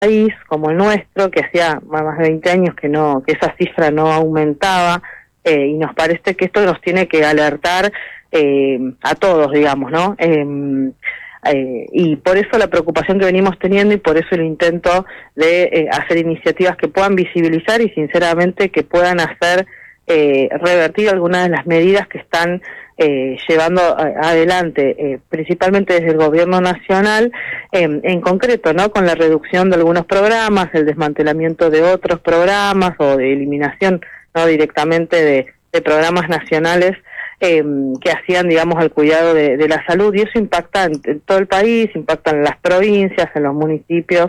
país como el nuestro, que hacía más de 20 años que esa cifra no aumentaba, y nos parece que esto nos tiene que alertar a todos, digamos, ¿no? Y por eso la preocupación que venimos teniendo y por eso el intento de hacer iniciativas que puedan visibilizar y sinceramente que puedan hacer revertir algunas de las medidas que están llevando adelante, principalmente desde el gobierno nacional, en concreto, ¿no? Con la reducción de algunos programas, el desmantelamiento de otros programas o de eliminación, ¿no? Directamente de programas nacionales que hacían, digamos, al cuidado de la salud, y eso impacta en todo el país, impacta en las provincias, en los municipios.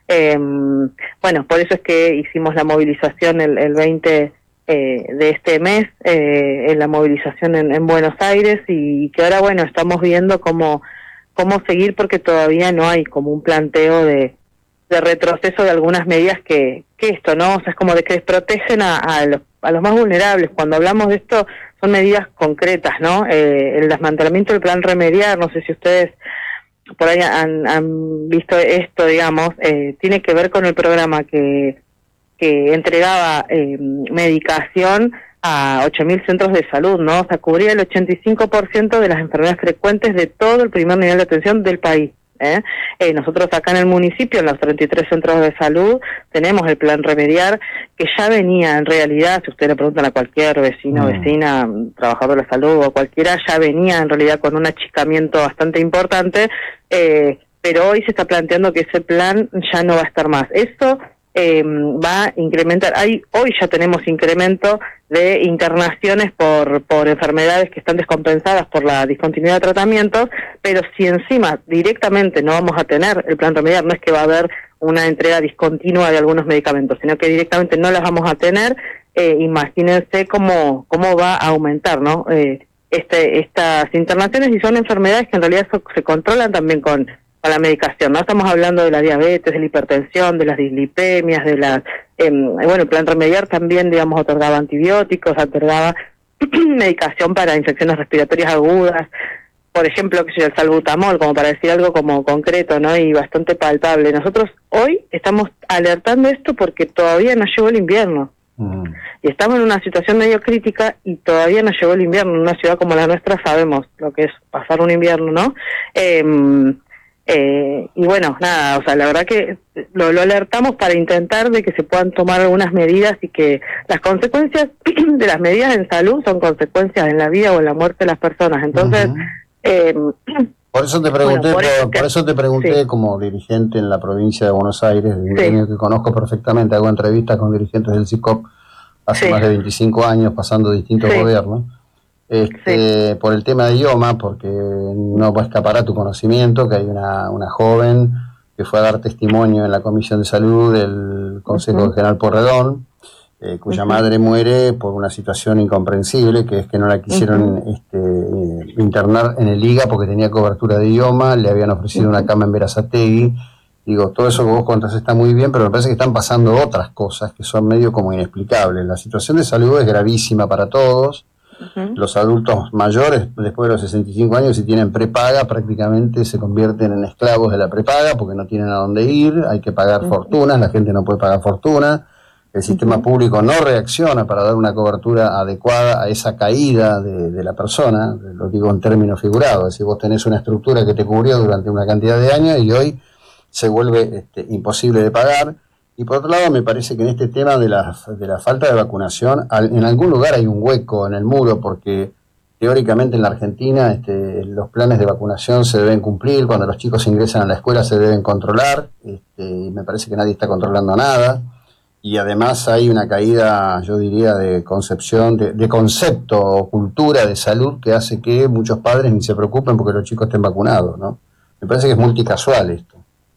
Bueno, por eso es que hicimos la movilización el 20 de este mes, en la movilización en Buenos Aires, y que ahora, bueno, estamos viendo cómo seguir, porque todavía no hay como un planteo de retroceso de algunas medidas que esto, ¿no? O sea, es como de que desprotegen a los más vulnerables. Cuando hablamos de esto, son medidas concretas, ¿no? El desmantelamiento del plan Remediar, no sé si ustedes por ahí han visto esto, digamos, tiene que ver con el programa que entregaba medicación a 8.000 centros de salud, ¿no? O sea, cubría el 85% de las enfermedades frecuentes de todo el primer nivel de atención del país. Nosotros acá en el municipio, en los 33 centros de salud, tenemos el plan Remediar, que ya venía, en realidad, si ustedes le preguntan a cualquier vecino, vecina, trabajador de la salud o cualquiera, ya venía en realidad con un achicamiento bastante importante, pero hoy se está planteando que ese plan ya no va a estar más. Eso va a incrementar. Hoy ya tenemos incremento de internaciones por enfermedades que están descompensadas por la discontinuidad de tratamientos, pero si encima directamente no vamos a tener el plan Remediar, no es que va a haber una entrega discontinua de algunos medicamentos, sino que directamente no las vamos a tener, imagínense cómo va a aumentar, ¿no? Estas internaciones, y son enfermedades que en realidad se controlan también con la medicación, ¿no? Estamos hablando de la diabetes, de la hipertensión, de las dislipemias, de las... bueno, el plan Remediar también, digamos, otorgaba antibióticos, otorgaba medicación para infecciones respiratorias agudas, por ejemplo, que sea el salbutamol, como para decir algo como concreto, ¿no? Y bastante palpable. Nosotros hoy estamos alertando esto porque todavía no llegó el invierno. Y estamos en una situación medio crítica y todavía no llegó el invierno. En una ciudad como la nuestra sabemos lo que es pasar un invierno, ¿no? Y bueno, nada, o sea, la verdad que lo alertamos para intentar de que se puedan tomar algunas medidas y que las consecuencias de las medidas en salud son consecuencias en la vida o en la muerte de las personas. Entonces, por eso te pregunté, bueno, por eso te pregunté, sí, como dirigente en la provincia de Buenos Aires, de un gremio que conozco perfectamente, hago entrevistas con dirigentes del CICOP hace más de 25 años, pasando distintos gobiernos. Por el tema de idioma, porque no va a escapar a tu conocimiento que hay una joven que fue a dar testimonio en la Comisión de Salud del Consejo General Porredón, cuya madre muere por una situación incomprensible, que es que no la quisieron internar en el IGA porque tenía cobertura de idioma, le habían ofrecido una cama en Berazategui. Digo, todo eso que vos contás está muy bien, pero me parece que están pasando otras cosas que son medio como inexplicables. La situación de salud es gravísima para todos. Los adultos mayores, después de los 65 años, si tienen prepaga, prácticamente se convierten en esclavos de la prepaga porque no tienen a dónde ir, hay que pagar fortunas, la gente no puede pagar fortuna, el sistema público no reacciona para dar una cobertura adecuada a esa caída de la persona, lo digo en términos figurados, es decir, vos tenés una estructura que te cubrió durante una cantidad de años y hoy se vuelve imposible de pagar. Y por otro lado, me parece que en este tema de la falta de vacunación, en algún lugar hay un hueco en el muro, porque teóricamente en la Argentina los planes de vacunación se deben cumplir, cuando los chicos ingresan a la escuela se deben controlar, y me parece que nadie está controlando nada, y además hay una caída, yo diría, de concepción, de concepto o cultura de salud que hace que muchos padres ni se preocupen porque los chicos estén vacunados, ¿no? Me parece que es multicasual esto.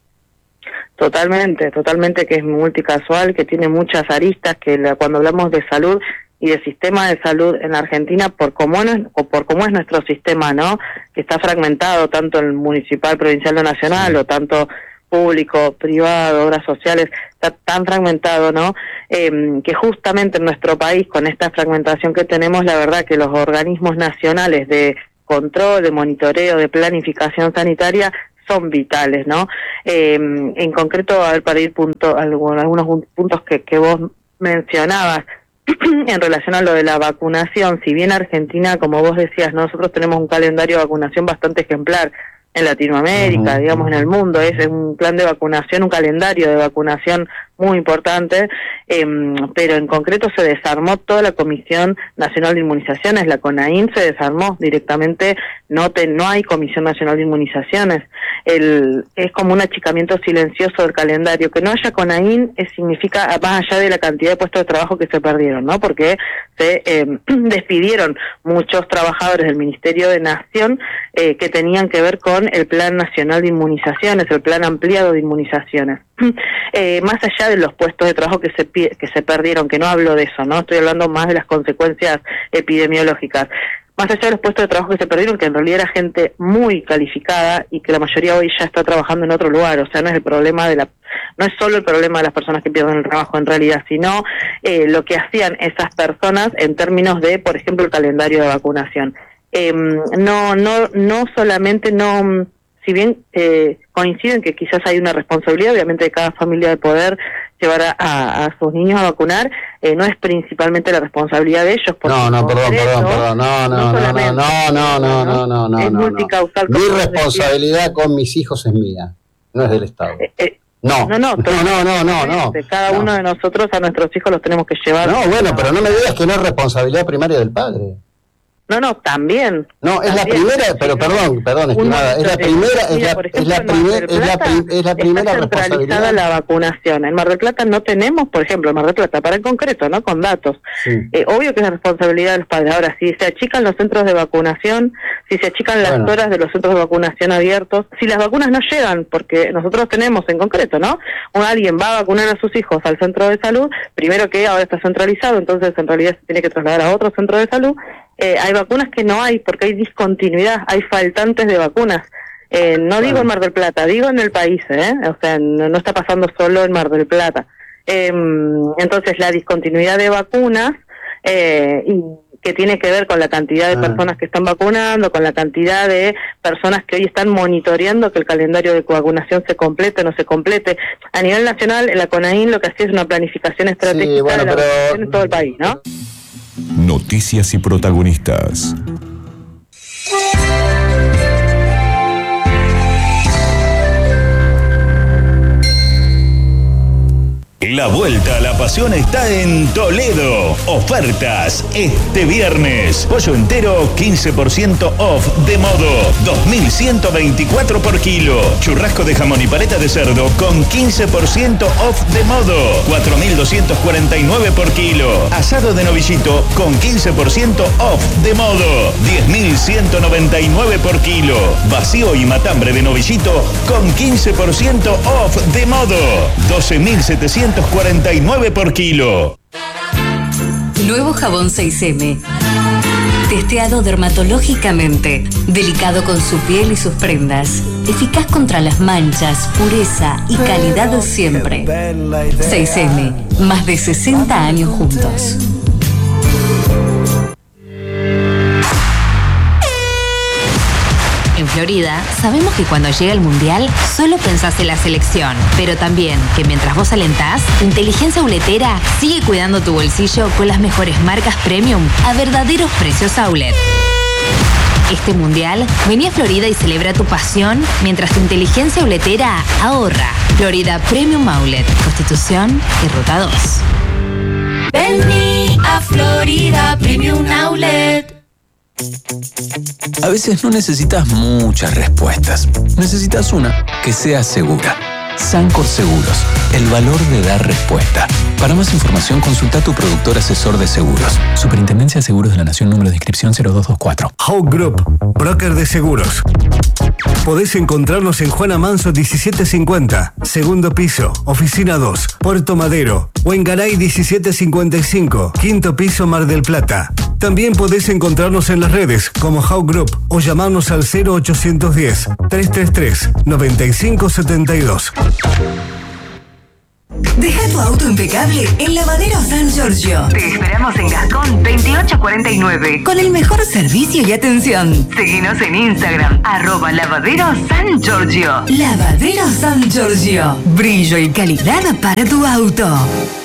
Totalmente que es multicasual, que tiene muchas aristas, que cuando hablamos de salud y de sistema de salud en la Argentina, por cómo es nuestro sistema, ¿no? Que está fragmentado, tanto el municipal, provincial o nacional, o tanto público, privado, obras sociales, está tan fragmentado, ¿no? Que justamente en nuestro país, con esta fragmentación que tenemos, la verdad que los organismos nacionales de control, de monitoreo, de planificación sanitaria son vitales, ¿no? En concreto, a ver, para ir algunos puntos que vos mencionabas, en relación a lo de la vacunación, si bien Argentina, como vos decías, nosotros tenemos un calendario de vacunación bastante ejemplar en Latinoamérica, digamos, en el mundo, es un plan de vacunación, un calendario de vacunación muy importante, pero en concreto se desarmó toda la Comisión Nacional de Inmunizaciones, la CONAIN se desarmó directamente, no hay Comisión Nacional de Inmunizaciones, es como un achicamiento silencioso del calendario. Que no haya CONAIN significa, más allá de la cantidad de puestos de trabajo que se perdieron, ¿no? Porque se despidieron muchos trabajadores del Ministerio de Nación que tenían que ver con el Plan Nacional de Inmunizaciones, el Plan Ampliado de Inmunizaciones. Más allá de los puestos de trabajo que se perdieron, que no hablo de eso, ¿no? Estoy hablando más de las consecuencias epidemiológicas. Más allá de los puestos de trabajo que se perdieron, que en realidad era gente muy calificada y que la mayoría hoy ya está trabajando en otro lugar, o sea, no es solo el problema de las personas que pierden el trabajo en realidad, sino lo que hacían esas personas en términos de, por ejemplo, el calendario de vacunación. No solamente si bien coinciden que quizás hay una responsabilidad, obviamente, de cada familia de poder llevar a sus niños a vacunar, no es principalmente la responsabilidad de ellos. Perdón, no. Es multicausal. Mi responsabilidad con mis hijos es mía, no es del Estado. No. Cada uno de nosotros a nuestros hijos los tenemos que llevar. No, bueno, pero no me digas que no es responsabilidad primaria del padre. No, también. No, es la primera, pero perdón, estimada, es la primera responsabilidad. La vacunación. En Mar del Plata no tenemos, por ejemplo, en Mar del Plata, para el concreto, ¿no? Con datos. Sí. Obvio que es la responsabilidad de los padres. Ahora, si se achican los centros de vacunación, si se achican las horas de los centros de vacunación abiertos, si las vacunas no llegan, porque nosotros tenemos en concreto, ¿no? Alguien va a vacunar a sus hijos al centro de salud, primero que ahora está centralizado, entonces en realidad se tiene que trasladar a otro centro de salud. Hay vacunas que no hay porque hay discontinuidad, hay faltantes de vacunas. No digo en Mar del Plata, digo en el país, o sea, no está pasando solo en Mar del Plata. Entonces la discontinuidad de vacunas, y que tiene que ver con la cantidad de personas que están vacunando, con la cantidad de personas que hoy están monitoreando que el calendario de vacunación se complete o no se complete. A nivel nacional, la CONAIN lo que hacía es una planificación estratégica de la vacunación en todo el país, ¿no? Noticias y protagonistas. La vuelta a la pasión está en Toledo. Ofertas este viernes. Pollo entero 15% off de modo 2.124 por kilo. Churrasco de jamón y paleta de cerdo con 15% off de modo 4.249 por kilo. Asado de novillito con 15% off de modo 10.199 por kilo. Vacío y matambre de novillito con 15% off de modo 12.749 por kilo. Nuevo jabón 6M. Testeado dermatológicamente. Delicado con su piel y sus prendas. Eficaz contra las manchas, pureza y calidad de siempre. 6M. Más de 60 años juntos. En Florida, sabemos que cuando llega el Mundial, solo pensás en la selección. Pero también que mientras vos alentás, tu inteligencia auletera sigue cuidando tu bolsillo con las mejores marcas premium a verdaderos precios outlet. Este Mundial, vení a Florida y celebra tu pasión mientras tu inteligencia auletera ahorra. Florida Premium Outlet, Constitución y Ruta 2. Vení a Florida Premium Outlet. A veces no necesitas muchas respuestas. Necesitas una que sea segura. Sancor Seguros, el valor de dar respuesta. Para más información, consulta a tu productor asesor de seguros. Superintendencia de Seguros de la Nación, número de inscripción 0224. Hawk Group, broker de seguros. Podés encontrarnos en Juana Manso 1750, segundo piso, oficina 2, Puerto Madero, o en Garay 1755, quinto piso, Mar del Plata. También podés encontrarnos en las redes como Hawk Group o llamarnos al 0810 333 9572. Deja tu auto impecable en Lavadero San Giorgio. Te esperamos en Gascón 2849 con el mejor servicio y atención. Seguinos en Instagram @Lavadero San Giorgio. Lavadero San Giorgio. Brillo y calidad para tu auto.